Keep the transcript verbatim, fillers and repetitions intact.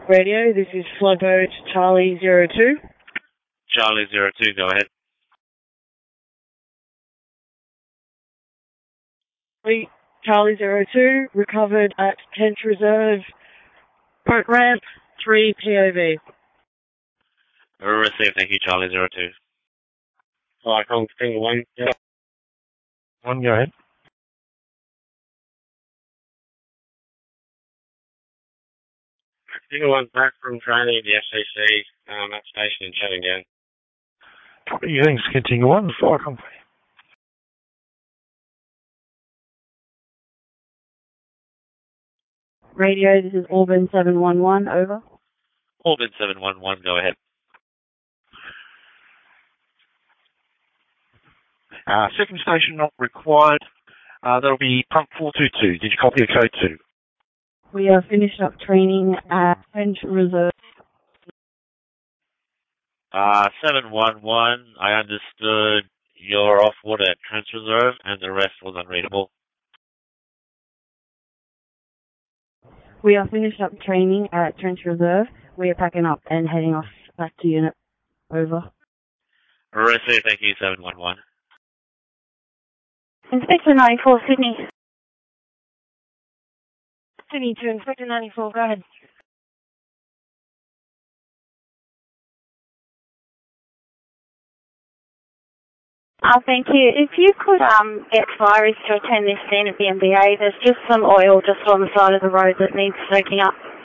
Radio, this is Floodboat Charlie zero two. Charlie zero two, go ahead. We, Charlie zero two, recovered at Kent Reserve, boat ramp, three P O V. Receive, thank you, Charlie zero two. Flight Hong Kong one, yeah. One, go ahead. Single one back from training, the F C C, um, at station and shutting down. Copy, thanks. Continue one, Flight Hong Kong. Radio, this is Auburn seven one one, over. Auburn seven one one, go ahead. Uh, second station not required. Uh, that'll be pump four two two. Did you copy a code two? We have finished up training at Kent Reserve. Uh, seven one one, I understood you're off water at Trent Reserve and the rest was unreadable. We are finished up training at Trent Reserve. We are packing up and heading off back to unit. Over. Receive, thank you, seven one one. Inspector ninety-four, Sydney. Sydney to Inspector ninety-four, go ahead. Oh, thank you. If you could um, get Fireys to attend this scene at the M B A, there's just some oil just on the side of the road that needs soaking up.